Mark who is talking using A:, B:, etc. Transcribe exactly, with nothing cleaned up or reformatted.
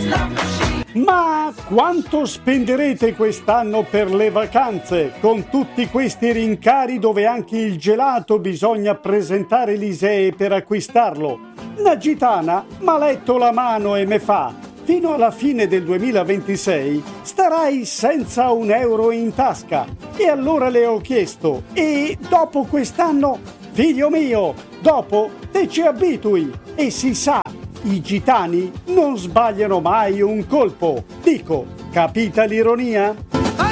A: Ma quanto spenderete quest'anno per le vacanze? Con tutti questi rincari dove anche il gelato bisogna presentare l'ISEE per acquistarlo. La gitana m'ha letto la mano e me fa: fino alla fine del duemilaventisei starai senza un euro in tasca. E allora le ho chiesto: e dopo quest'anno? Figlio mio, dopo te ci abitui. E si sa, i gitani non sbagliano mai un colpo. Dico, capita l'ironia?